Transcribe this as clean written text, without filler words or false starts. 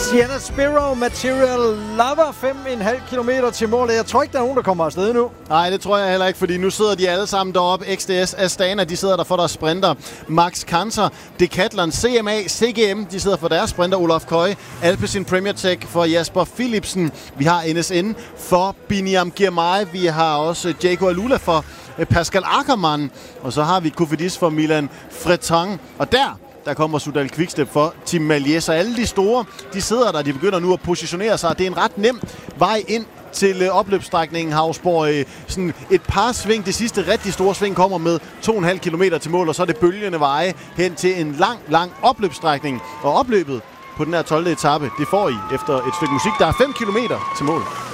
Sienna Spiro, Material Lover, 5,5 kilometer til målet. Jeg tror ikke, der er nogen, der kommer afsted nu. Nej, det tror jeg heller ikke, fordi nu sidder de alle sammen deroppe. XDS, Astana, de sidder der for deres sprinter. Max Kanter, Decathlon, CMA, CGM, de sidder for deres sprinter. Olaf Køj, Alpecin Premier Tech for Jasper Philipsen. Vi har NSN for Biniam Girmay. Vi har også Jaco Alula for Pascal Ackermann. Og så har vi Cofidis for Milan Freton. Og der kommer Soudal Quickstep for Team Malier. Så alle de store, de sidder der, de begynder nu at positionere sig. Det er en ret nem vej ind til opløbsstrækningen Hausborg. Sådan et par sving. Det sidste rigtig store sving kommer med 2,5 kilometer til mål, og så er det bølgende veje hen til en lang opløbsstrækning. Og opløbet på den her 12. etape, det får I efter et stykke musik. Der er 5 kilometer til mål.